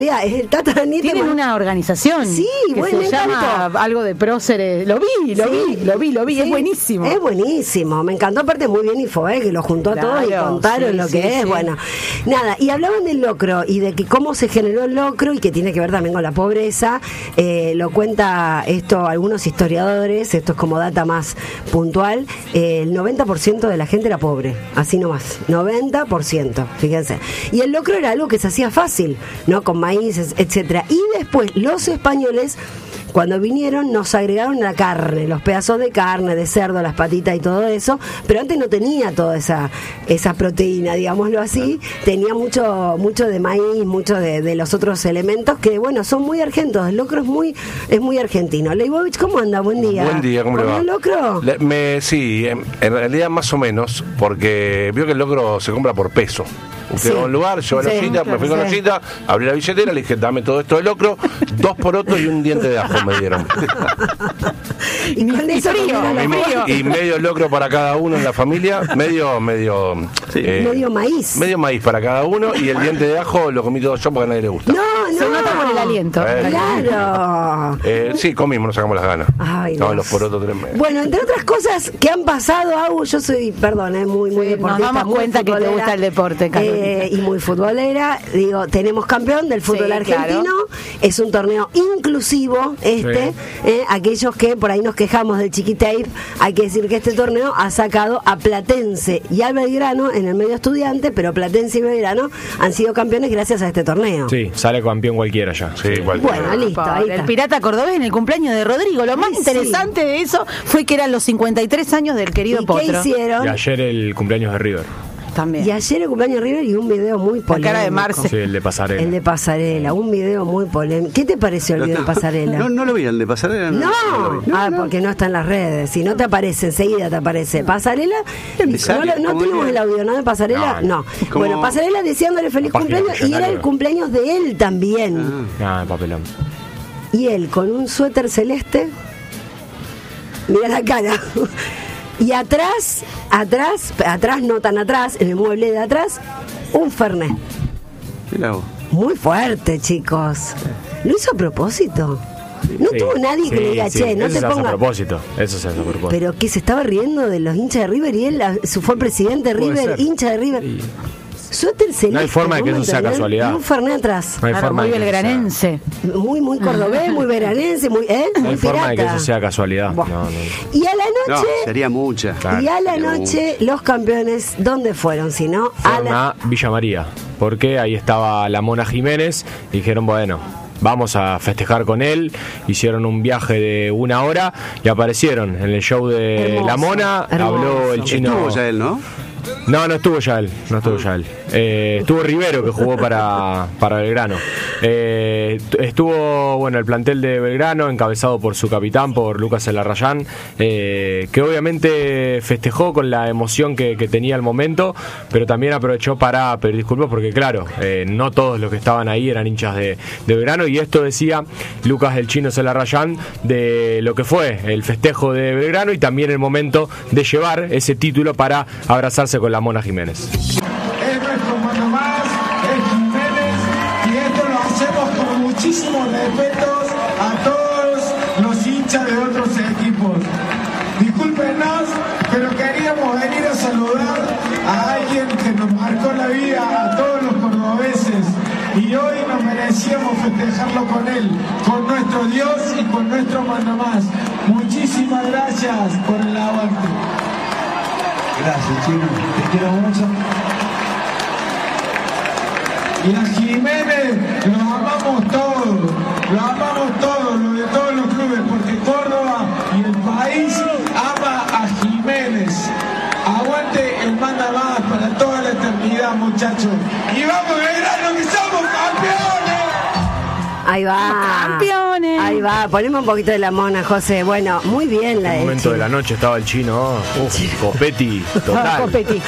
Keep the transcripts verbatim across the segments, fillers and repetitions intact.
Es el tataranieto. Tienen una organización. Sí, que bueno, se llama algo de próceres. Lo vi, lo sí, vi, lo vi, lo vi. Sí, es buenísimo. Es buenísimo. Me encantó, aparte muy bien Infobae, que lo juntó Claro, a todos y contaron sí, lo sí, que es. sí. Bueno, nada. Y hablaban del locro y de que cómo se generó el locro y que tiene que ver también con la pobreza. Eh, lo cuenta esto algunos historiadores. Esto es como data más puntual. Eh, el noventa por ciento de la gente era pobre. Así nomás. noventa por ciento. Fíjense. Y el locro era algo que se hacía fácil, ¿no? Con maíz, etcétera. Y después los españoles, cuando vinieron, nos agregaron la carne, los pedazos de carne, de cerdo, las patitas y todo eso, pero antes no tenía toda esa esa proteína, digámoslo así, tenía mucho mucho de maíz, mucho de, de los otros elementos que, bueno, son muy argentos. El locro es muy es muy argentino. Leibovich, ¿cómo anda? Buen día. Buen día, ¿cómo le va? ¿El locro? Le, me, sí, en, en realidad más o menos, porque vio que el locro se compra por peso. Usted Sí. va a un lugar, lleva Sí, la ollita, me fui con la sí. ollita, abrí la billetera, le dije, dame todo esto de locro, dos porotos y un diente de ajo me dieron. Y con Y eso frío, comieron los frío. pobres. Y medio locro para cada uno en la familia, medio, medio... eh, Medio maíz. Medio maíz para cada uno y el diente de ajo lo comí todo yo porque a nadie le gusta. No, no. Se nota por el aliento. Eh. Claro. Eh, sí, comimos, nos sacamos las ganas. Ay, no, Dios. los porotos tremendos. Bueno, entre otras cosas que han pasado, Agu, yo soy, perdón, eh, muy, muy Sí, deportista. nos damos muy cuenta que te futbolera, gusta el deporte, Carolina. eh, y muy futbolera. Digo, tenemos campeón del fútbol Sí, argentino. claro. Es un torneo inclusivo este. Sí. eh, aquellos que por ahí nos quejamos del Chiquitape, hay que decir que este torneo ha sacado a Platense y a Belgrano en el medio estudiante, pero Platense y Belgrano han sido campeones gracias a este torneo. Sí, sale campeón cualquiera ya. Sí, igual. Bueno, listo, ahí Pobre, está. el pirata cordobés en el cumpleaños de Rodrigo. Lo más Ay, interesante de eso fue que eran los cincuenta y tres años del querido ¿Y qué Potro. hicieron? Y ayer el cumpleaños de River. También. Y ayer el cumpleaños de River y un video muy La polémico. cara de Marce. Sí, el de Pasarela. El de Pasarela, un video muy polémico. ¿Qué te pareció el video de Pasarela? No, no lo vi, el de Pasarela. No, lo vi. ah, porque no está en las redes. Si no te aparece, enseguida te aparece. Pasarela, no, necesario, lo- no como tenemos el- el audio, ¿no? De Pasarela, no. No, como- Bueno, Pasarela deseándole feliz La página cumpleaños y era el millonaria. cumpleaños de él también. Nada, papelón. Y él con un suéter celeste, mira la cara. Y atrás, atrás, atrás, no tan atrás, en el mueble de atrás, un Fernet. Mirá vos. Muy fuerte, chicos. ¿Lo hizo a propósito? No Sí, tuvo nadie que sí, le diga, sí, che, no eso te se hace ponga. a propósito. Eso se hace a propósito. Pero que se estaba riendo de los hinchas de River y él la- su- fue presidente de Puede River, ser. hincha de River. Y Suéter celeste. No hay forma de que ¿cómo eso sea entendés? casualidad. Y un Fernet atrás. no hay Claro, forma muy de que eso sea- belgranense. Muy, muy cordobés, muy veranense, muy, ¿eh? No muy hay forma de que pirata. eso sea casualidad. Buah. No, no. Y a la No, noche, sería mucha. Claro. y a la Sería noche, los campeones, ¿dónde fueron? Si no, a Fueron la. a Villa María, porque ahí estaba la Mona Jiménez y dijeron, bueno, vamos a festejar con él. Hicieron un viaje de una hora y aparecieron en el show de Hermoso, la Mona. hermoso. Habló el chino. Estuvo ya él, ¿no? No, no estuvo ya él, no estuvo ya él. Eh, estuvo Rivero, que jugó para, para Belgrano. Eh, estuvo, bueno, el plantel de Belgrano, encabezado por su capitán, por Lucas Elarrayán, eh, que obviamente festejó con la emoción que, que tenía al momento, pero también aprovechó para pedir disculpas, porque claro, eh, no todos los que estaban ahí eran hinchas de, de Belgrano, y esto decía Lucas del Chino Elarrayán de lo que fue el festejo de Belgrano y también el momento de llevar ese título para abrazarse con la Mona Jiménez. Es nuestro mando más, es Jiménez, y esto lo hacemos con muchísimos respetos a todos los hinchas de otros equipos. Discúlpenos, pero queríamos venir a saludar a alguien que nos marcó la vida a todos los cordobeses, y hoy nos merecíamos festejarlo con él, con nuestro Dios y con nuestro mando más. Muchísimas gracias por el aguante. Gracias, chicos. Te quiero mucho. Y a Jiménez lo amamos todos. Lo amamos todos, lo de todos los clubes, porque Córdoba y el país ama a Jiménez. Aguante el manda más para toda la eternidad, muchachos. Y vamos, Belgrano, que somos campeones. Ahí va. ¡Campeones! Ahí va. Poneme un poquito de la Mona, José. Bueno, muy bien la En el del momento Chino. de la noche estaba el chino, uf, Copetti total. Copetti.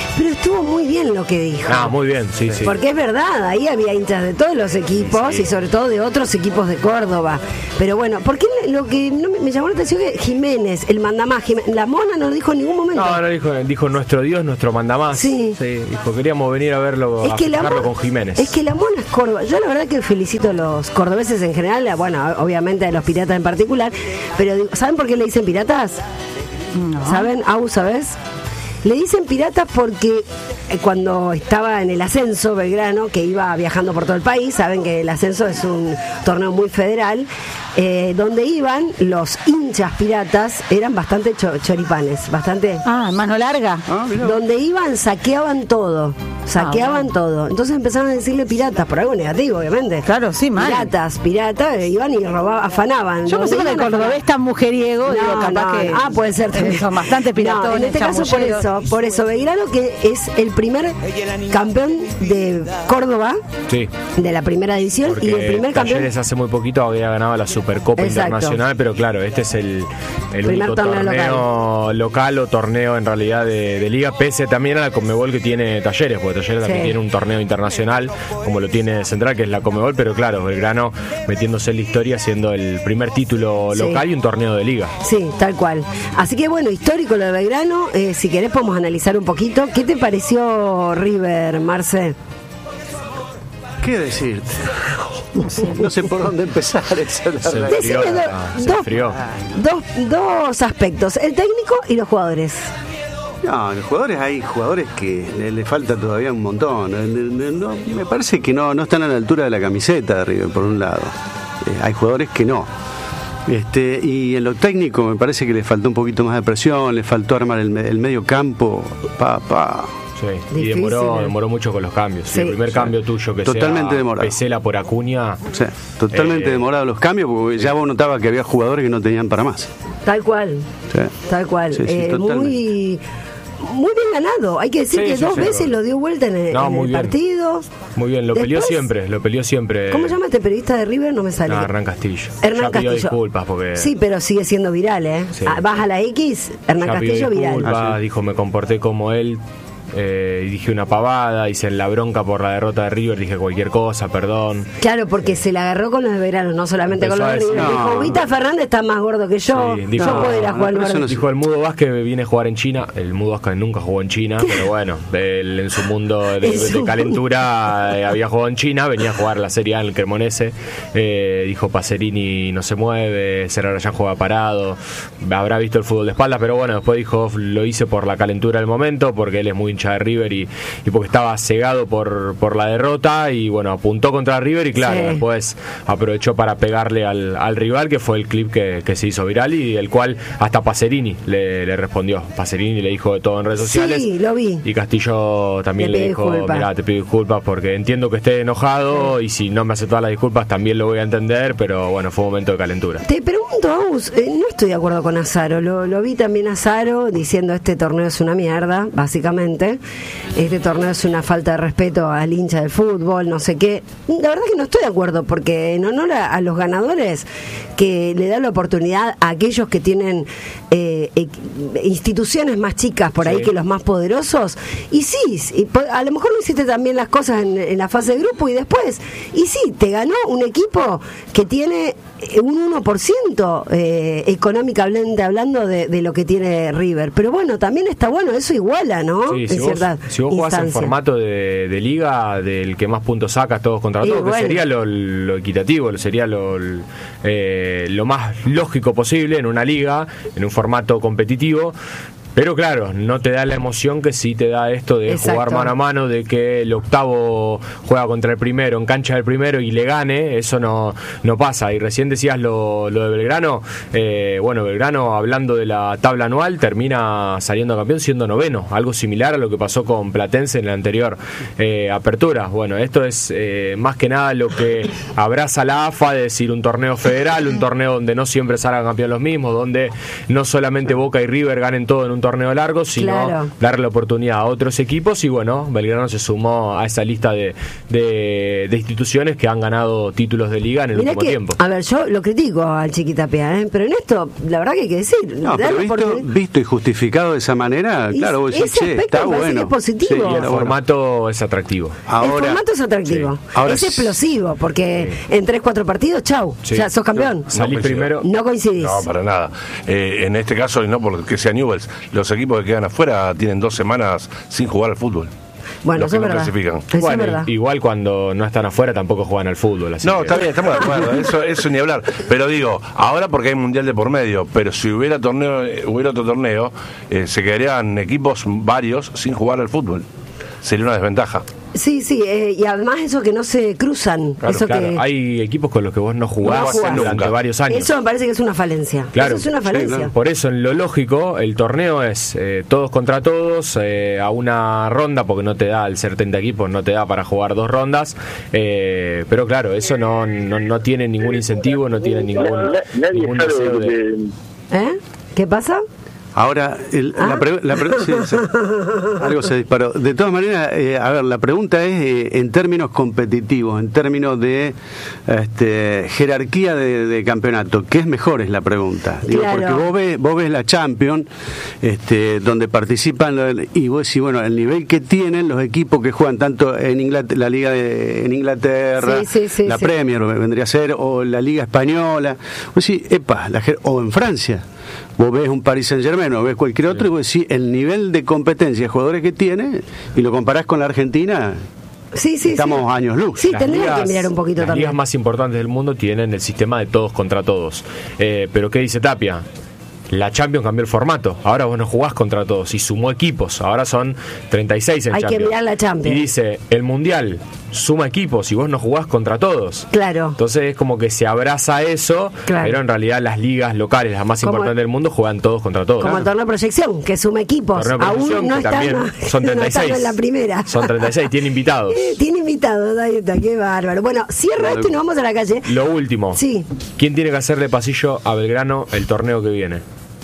Pero estuvo muy bien lo que dijo. Ah, muy bien, sí, sí. Porque es verdad, ahí había hinchas de todos los equipos Sí. y sobre todo de otros equipos de Córdoba. Pero bueno, ¿por qué lo que no me, me llamó la atención es que Jiménez, el mandamás, Jiménez, la Mona no lo dijo en ningún momento? No, no dijo, dijo nuestro Dios, nuestro mandamás. Sí. Dijo, queríamos venir a verlo, Es a que, la festejarlo Mo- con Jiménez. es que la Mona es Córdoba. Yo la verdad que felicito a los cordobeses en general, a- bueno, obviamente a los piratas en particular, pero digo, ¿saben por qué le dicen piratas? ¿Saben? Au, ¿sabes? Le dicen piratas porque eh, cuando estaba en el ascenso Belgrano, que iba viajando por todo el país, saben que el ascenso es un torneo muy federal, eh, donde iban los hinchas piratas, eran bastante cho- choripanes, bastante... Ah, mano larga. Ah, mirá. Donde iban, saqueaban todo. Saqueaban Ah, todo. Entonces empezaron a decirle piratas, por algo negativo, obviamente. Claro, sí, mal. Piratas, piratas, eh, iban y robaban, afanaban. Yo pensé que Donde el iban, cordobés tan mujeriego, no, digo, capaz no, que... ah, puede ser también. Son bastante piratones, No, en este caso por chamulleros. eso, por eso Belgrano, que es el primer campeón de Córdoba, Sí. de la primera división, Porque y el primer campeón. Talleres hace muy poquito había ganado la Supercopa Exacto. Internacional, pero claro, este es el, el Primer único torneo torneo local. o torneo en realidad de, de liga, pese también a la Conmebol que tiene Talleres, porque Talleres Sí. también tiene un torneo internacional, como lo tiene Central, que es la Conmebol, pero claro, Belgrano metiéndose en la historia, siendo el primer título Sí. local y un torneo de liga. Sí, tal cual. Así que bueno, histórico lo de Belgrano. Eh, si querés podemos analizar un poquito. ¿Qué te pareció River, Marce? ¿Qué decirte? No sé por dónde empezar. Esa es la Se realidad. enfrió, Decime la- do- se dos, enfrió. dos, dos aspectos, el técnico y los jugadores. No, los jugadores, hay jugadores que le, le falta todavía un montón. Eh, no, no, me parece que no, no están a la altura de la camiseta de River, por un lado. Eh, hay jugadores que no. Este, y en lo técnico me parece que le faltó un poquito más de presión, le faltó armar el, me- el medio campo. Pa, pa. Sí, y Difícil, demoró, eh. demoró mucho con los cambios. Sí. el primer Sí. cambio tuyo que Totalmente sea demorado. Pesela por Acuña. O sea, totalmente Eh, demorados los cambios, porque ya vos notabas que había jugadores que no tenían para más. Tal cual, Sí. tal cual. Sí, sí, Eh, totalmente. muy, muy bien ganado. Hay que decir Sí, que sí, dos sí. veces lo dio vuelta en el, No, en muy el bien. partido. Muy bien, lo peleó Después- siempre, lo peleó siempre. ¿Cómo se llama este periodista de River? No me sale. No, Hernán Castillo. Hernán ya pidió Castillo. disculpas porque Sí, pero sigue siendo viral, ¿eh? Sí. Ah, vas a la X, Hernán ya pidió Castillo viral. disculpas, Ah, sí. dijo me comporté como él. Eh, y dije una pavada, hice la bronca por la derrota de River, dije cualquier cosa, perdón. Claro, porque se la agarró con los de verano, no solamente con Empezó los de a River. decir- Dijo, No. Vita Fernández está más gordo que yo. Sí, dijo- yo puedo ir a No, jugar no, al eso bar". no Dijo el Mudo Vázquez viene a jugar en China. El Mudo Vázquez nunca jugó en China, pero bueno, él en su mundo de, En su de calentura eh, había jugado en China, venía a jugar la Serie A en el Cremonese. Eh, dijo Pacerini no se mueve, Serrarayán juega parado, habrá visto el fútbol de espaldas, pero bueno, después dijo lo hice por la calentura del momento, porque él es muy hincha de River y, y porque estaba cegado por, por la derrota y bueno, apuntó contra River y claro, Sí. después aprovechó para pegarle al, al rival, que fue el clip que, que se hizo viral y el cual hasta Pacerini le, le respondió. Pacerini le dijo de todo en redes sociales. Sí, lo vi. Y Castillo también Le le, pidió dijo, disculpas. mira, te pido disculpas porque entiendo que esté enojado y si no me hace todas las disculpas también lo voy a entender, pero bueno, fue un momento de calentura. Te pregunto, Agus, eh, no estoy de acuerdo con Azaro. Lo, lo vi también a Azaro diciendo este torneo es una mierda, básicamente. Este torneo es una falta de respeto al hincha del fútbol, no sé qué. La verdad que no estoy de acuerdo, porque en honor a, a los ganadores, que le da la oportunidad a aquellos que tienen eh, eh, instituciones más chicas por ahí Sí. que los más poderosos. Y sí, y po- a lo mejor no hiciste también las cosas en, en la fase de grupo y después. Y sí, te ganó un equipo que tiene eh, un uno por ciento eh, económicamente hablando de, de lo que tiene River. Pero bueno, también está bueno, eso iguala, ¿no? Sí, en si, vos, cierta si vos jugás en instancia. formato de, de liga, del que más puntos sacas todos contra Y todos, que bueno. sería lo, lo equitativo, sería lo, eh, lo más lógico posible en una liga, en un formato competitivo. Pero claro, no te da la emoción que sí te da esto de Exacto. jugar mano a mano, de que el octavo juega contra el primero, en cancha del primero y le gane, eso no, no pasa. Y recién decías lo, lo de Belgrano, eh, bueno, Belgrano hablando de la tabla anual termina saliendo campeón siendo noveno, algo similar a lo que pasó con Platense en la anterior eh, apertura. Bueno, esto es eh, más que nada lo que abraza la A F A, de decir un torneo federal, un torneo donde no siempre salgan campeón los mismos, donde no solamente Boca y River ganen todo en un un torneo largo, sino Claro. darle la oportunidad a otros equipos. Y bueno, Belgrano se sumó a esa lista de, de, de instituciones que han ganado títulos de liga en el Mirá último que, tiempo. a ver, yo lo critico al Chiquitapia, ¿eh? Pero en esto, la verdad que hay que decir. No, darle pero visto, oportunidad. visto y justificado de esa manera, Y claro, vos decís, ese che, aspecto está me parece bueno. que es positivo. Sí, Y el está bueno. formato es atractivo. Ahora, el formato es atractivo. sí. Ahora es sí. explosivo, porque en tres cuatro partidos, chau, Sí. ya sos campeón. Salís coincido. primero. No coincidís. No, para nada. Eh, en este caso, y no porque sea Newell's, los equipos que quedan afuera tienen dos semanas sin jugar al fútbol. Bueno, los eso que es no verdad. clasifican. Eso Bueno, es verdad. igual cuando no están afuera tampoco juegan al fútbol. Así No, que- está bien, estamos de acuerdo, eso, eso ni hablar. Pero digo, ahora porque hay mundial de por medio, pero si hubiera torneo, eh, hubiera otro torneo, eh, se quedarían equipos varios sin jugar al fútbol. Sería una desventaja. Sí, sí, eh, y además eso que no se cruzan. Claro, eso claro. que Hay equipos con los que vos no jugás No jugás. durante Nunca. varios años. Eso me parece que es una falencia. Claro, Eso es una sí, falencia. claro. Por eso, en lo lógico, el torneo es eh, todos contra todos, eh, a una ronda, porque no te da, al ser treinta equipos, no te da para jugar dos rondas. Eh, pero claro, eso no, no, no tiene ningún incentivo, no tiene ningún, Nadie ningún sabe deseo lo de... que- ¿Eh? ¿Qué pasa? Ahora, el- ¿Ah? la pre- la pre- sí, sí. algo se disparó. De todas maneras, eh, a ver, la pregunta es eh, en términos competitivos, en términos de este, jerarquía de, de campeonato, ¿qué es mejor? Es la pregunta. Digo, Claro. porque vos ves, vos ves la Champions, este, donde participan lo- y vos decís, bueno, el nivel que tienen los equipos que juegan tanto en Inglaterra, la Liga de, en Inglaterra, Sí, sí, sí, la sí. Premier vendría a ser, o la Liga Española, vos decís, epa, la jer- o en Francia. Vos ves un Paris Saint Germain o ves cualquier otro y vos decís el nivel de competencia de jugadores que tiene y lo comparás con la Argentina, Sí, sí, estamos sí. años luz. Sí, Las tendría que ligas- mirar un poquito las también. ligas más importantes del mundo tienen el sistema de todos contra todos. Eh, pero ¿qué dice Tapia? La Champions cambió el formato. Ahora vos no jugás contra todos y sumó equipos. Ahora son treinta y seis en Hay que Champions. mirar la Champions. Y dice, el Mundial suma equipos y vos no jugás contra todos. Claro. Entonces es como que se abraza eso, Claro. pero en realidad las ligas locales, las más Como- importantes del mundo, juegan todos contra todos. Como el torneo de proyección, que suma equipos. Torneo de Aún promoción, no que están, también son no treinta y están seis. en la primera. Son treinta y seis, tiene invitados. Eh, Tiene invitados, ahí está, qué bárbaro. Bueno, cierra esto y nos vamos a la calle. Lo último. Sí. ¿Quién tiene que hacerle pasillo a Belgrano el torneo que viene?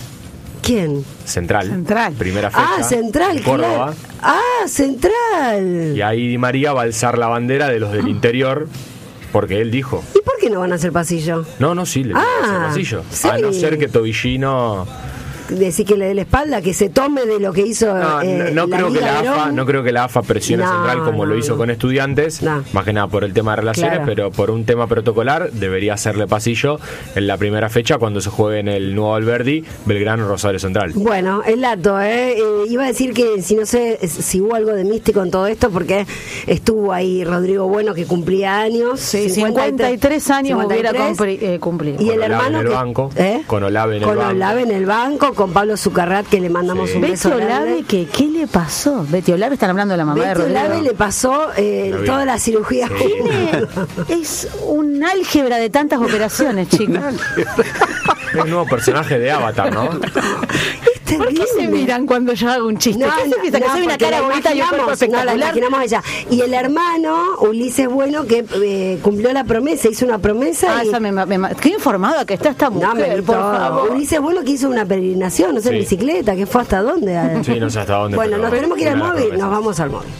¿Quién? Central. Central. Primera fecha. Ah, Central, en Córdoba. claro. Ah, Central. Y ahí Di María va a alzar la bandera de los del interior, porque él dijo. ¿Y por qué no van a hacer pasillo? No, no, sí, le tiene que hacer Ah, pasillo. sí. A no ser que Tobillino. Decir que le dé la espalda, que se tome de lo que hizo. No, eh, no, no creo que Liga la AFA, Verón. no creo que la AFA presione a No, Central como no, lo hizo no. con Estudiantes, No. más que nada por el tema de relaciones, Claro. pero por un tema protocolar debería hacerle pasillo en la primera fecha cuando se juegue en el Nuevo Alberdi, Belgrano Rosario Central. Bueno, el dato, ¿eh? Eh, iba a decir que si no sé si hubo algo de místico en todo esto, porque estuvo ahí Rodrigo Bueno, que cumplía años. Sí, cincuenta y tres años hubiera cumpli- eh, cumplido. Y Con el Olave hermano. en el que- banco, ¿eh? con Olave en el Con banco. Olave en el banco, con Pablo Zucarrat, que le mandamos Sí. un Betty beso. grande. Olave, que, ¿qué le pasó? Betty Olave, están hablando de la mamá de Betty Rodrigo. Olave le pasó eh, Lo vi. toda la cirugía. Tiene- es un álgebra de tantas operaciones, chicos. Es un nuevo personaje de Avatar, ¿no? Es ¿Por qué se terrible. miran cuando yo hago un chiste? No, ¿Qué se no, piensa? ¿Que no, soy una porque cara la bonita y un cuerpo imaginamos, no, la espectacular? imaginamos a ella. Y el hermano, Ulises Bueno, que eh, cumplió la promesa, hizo una promesa. Ah, y- esa me, me, me- qué informada que está esta No, mujer, me por gritó. favor. Ulises Bueno que hizo una peregrinación, no sé, en Sí. bicicleta, que fue hasta dónde. Sí, no sé hasta dónde. Bueno, pero nos tenemos que ir al una de las móvil, promesas. nos vamos al móvil.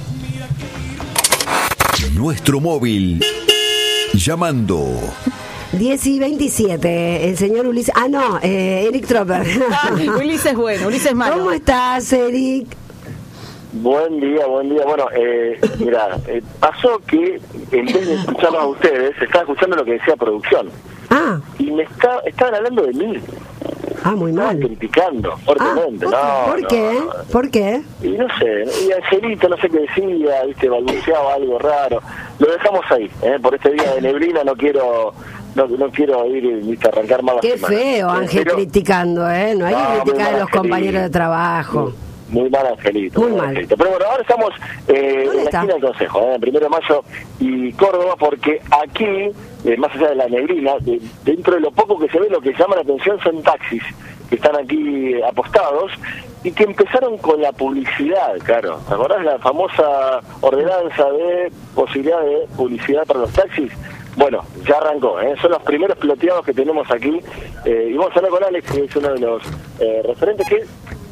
Nuestro móvil. Llamando. diez y veintisiete, el señor Ulises. Ah, no, eh, Eric Tropper. Ah, Ulises es bueno, Ulises es malo. ¿Cómo estás, Eric? Buen día, buen día. Bueno, eh, mira, eh, pasó que en vez de escucharlos a ustedes, estaba escuchando lo que decía producción. Ah, Y me está, estaban hablando de mí, ah, muy estaban mal. criticando Ah, fuertemente. no, ¿por no, qué? no. ¿Por qué? Y no sé, y Angelito no sé qué decía, viste, balbuceaba algo raro. Lo dejamos ahí, ¿eh? Por este día de neblina no quiero no, no quiero ir, viste, arrancar más la Qué semana. feo, Eh, Ángel, pero- criticando, ¿eh? No hay No, que muy criticar a mal, los compañeros de Angelito. trabajo. Muy mal, Angelito. Muy muy mal. Angelito. Pero bueno, ahora estamos eh, en la está? esquina del Consejo, ¿eh? Primero de Mayo y Córdoba, porque aquí, eh, más allá de la neblina, de- dentro de lo poco que se ve, lo que llama la atención son taxis que están aquí eh, apostados y que empezaron con la publicidad, claro. ¿Te acordás la famosa ordenanza de posibilidad de publicidad para los taxis? Bueno, ya arrancó, ¿eh? Son los primeros piloteados que tenemos aquí. Eh, y vamos a hablar con Alex, que es uno de los eh, referentes, que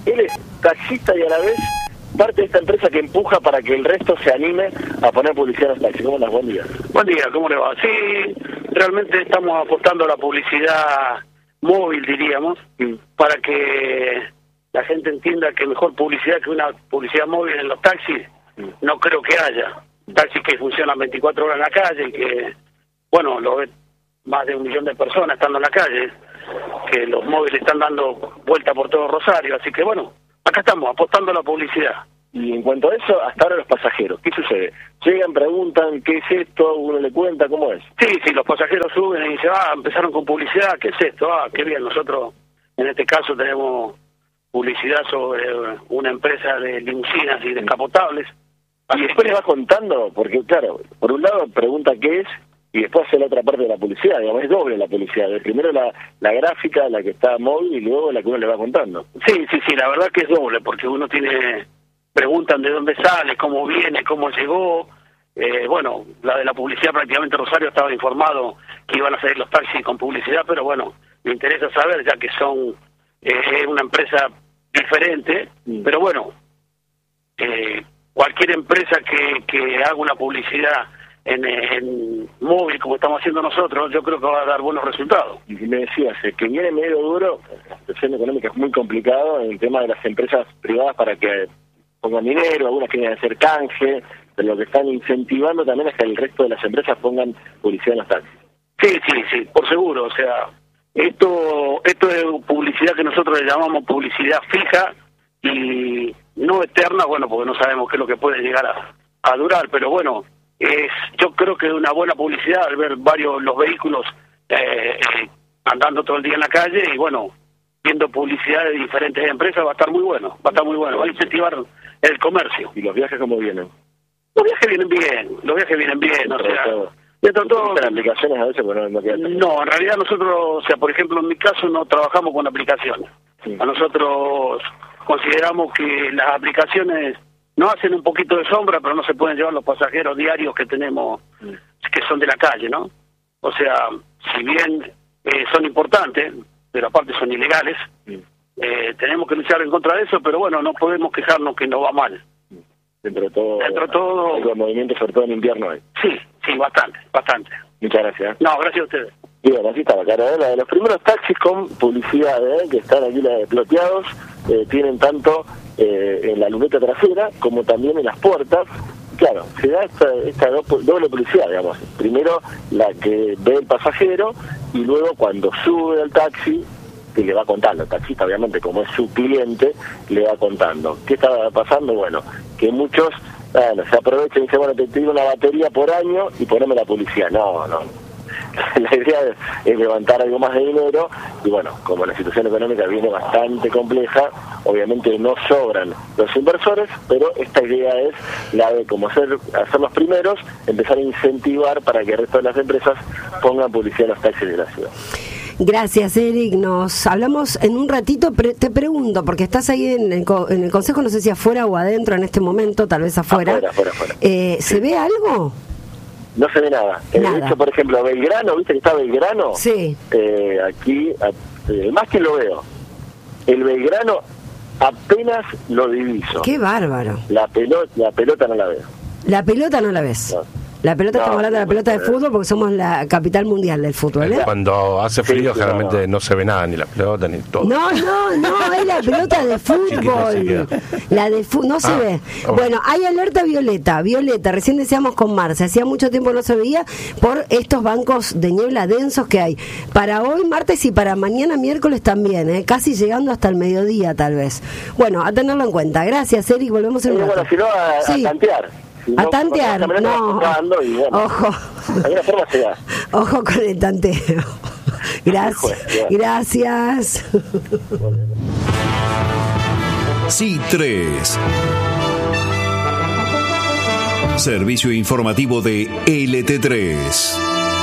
Él es taxista y a la vez parte de esta empresa que empuja para que el resto se anime a poner publicidad en los taxis. ¿Cómo andas? Buen día. Buen día, ¿cómo le va? Sí, realmente estamos apostando a la publicidad móvil, diríamos, Mm. para que la gente entienda que mejor publicidad que una publicidad móvil en los taxis no creo que haya. Taxis que funcionan veinticuatro horas en la calle y que, bueno, lo ve más de un millón de personas estando en la calle, que los móviles están dando vuelta por todo Rosario, así que bueno, acá estamos, apostando a la publicidad. Y en cuanto a eso, hasta ahora los pasajeros, ¿qué sucede? Llegan, preguntan, ¿qué es esto? Uno le cuenta, ¿cómo es? Sí, sí, los pasajeros suben y dicen, ah, empezaron con publicidad, ¿qué es esto? Ah, qué bien, nosotros en este caso tenemos publicidad sobre una empresa de limusinas y descapotables. Y después le va contando, porque claro, por un lado pregunta qué es, y después hace la otra parte de la publicidad, digamos, es doble la publicidad. Primero la, la gráfica, la que está móvil, y luego la que uno le va contando. Sí, sí, sí, la verdad que es doble, porque uno tiene, preguntan de dónde sale, cómo viene, cómo llegó. Eh, bueno, la de la publicidad prácticamente Rosario estaba informado que iban a salir los taxis con publicidad, pero bueno, me interesa saber, ya que son eh, una empresa diferente, Mm. pero bueno, eh, cualquier empresa que, que haga una publicidad en, en móvil, como estamos haciendo nosotros, yo creo que va a dar buenos resultados. Y me decías, eh, que viene medio duro, la situación económica es muy complicado en el tema de las empresas privadas para que pongan dinero, algunas quieren hacer canje, pero lo que están incentivando también es que el resto de las empresas pongan publicidad en los taxis. Sí, sí, sí, por seguro, o sea, esto esto es publicidad que nosotros le llamamos publicidad fija y no eterna, bueno, porque no sabemos qué es lo que puede llegar a, a durar, pero bueno, es yo creo que una buena publicidad al ver varios los vehículos eh, eh, andando todo el día en la calle y bueno, viendo publicidad de diferentes empresas va a estar muy bueno, va a estar muy bueno, va a incentivar el comercio. ¿Y los viajes cómo vienen? Los viajes vienen bien, los viajes vienen bien, o sea, dentro de todo... ¿Usan aplicaciones a veces? Pero no, no, queda tan- No, en realidad nosotros, o sea, por ejemplo, en mi caso no trabajamos con aplicaciones. Sí. A nosotros consideramos que las aplicaciones no hacen un poquito de sombra, pero no se pueden llevar los pasajeros diarios que tenemos, que son de la calle, ¿no? O sea, si bien eh, son importantes, pero aparte son ilegales, eh, tenemos que luchar en contra de eso, pero bueno, no podemos quejarnos que nos va mal. Dentro de todo, Dentro de todo- algo de movimiento, sobre todo en invierno hay. Sí, sí, bastante, bastante. Muchas gracias. No, gracias a ustedes. Bien, así estaba, Carolina, de los primeros taxis con publicidad, ¿eh? Que están aquí eh, ploteados, eh, tienen tanto eh, en la luneta trasera como también en las puertas. Claro, se da esta, esta do- doble publicidad, digamos. Primero la que ve el pasajero y luego cuando sube al taxi, que le va contando, el taxista obviamente como es su cliente, le va contando. ¿Qué está pasando? Bueno, que muchos, bueno, se aprovechan y dicen, bueno, te tiro una batería por año y poneme la publicidad. No, no. La idea es, es levantar algo más de dinero y bueno, como la situación económica viene bastante compleja, obviamente no sobran los inversores, pero esta idea es la de como ser, hacer los primeros, empezar a incentivar para que el resto de las empresas pongan publicidad en los taxis de la ciudad. Gracias, Eric. Nos hablamos en un ratito. Pre- te pregunto, porque estás ahí en el, co- en el consejo, no sé si afuera o adentro en este momento, tal vez afuera. Afuera, afuera, afuera. Eh, ¿Se ve algo? No se ve nada. Eh, Nada. De hecho, por ejemplo, Belgrano, ¿viste que está Belgrano? Sí. Eh, aquí, a- eh, más que lo veo, el Belgrano apenas lo diviso. Qué bárbaro. La pelota, la pelota no la veo. La pelota no la ves. No. La pelota, No, estamos hablando de la no, pelota de no. fútbol porque somos la capital mundial del fútbol, ¿eh? Cuando hace frío, Sí, sí, generalmente no, no, se ve nada, ni la pelota, ni todo. No, no, no, es la pelota de fútbol. chiquita. La de fútbol, no se Ah, ve. ah, bueno. Bueno, hay alerta violeta, violeta, recién decíamos con Marce, hacía mucho tiempo no se veía por estos bancos de niebla densos que hay. Para hoy, martes y para mañana, miércoles también, ¿eh? Casi llegando hasta el mediodía tal vez. Bueno, a tenerlo en cuenta. Gracias, Eric, volvemos en Eh, un bueno, rato. si no, a, Sí. a tantear. Si A no, tantear, cuando vas caminando, no. vas tocando y, bueno, Ojo. de alguna forma se da. Ojo con el tanteo. Gracias. Bueno. Gracias. C tres. Servicio informativo de L T tres.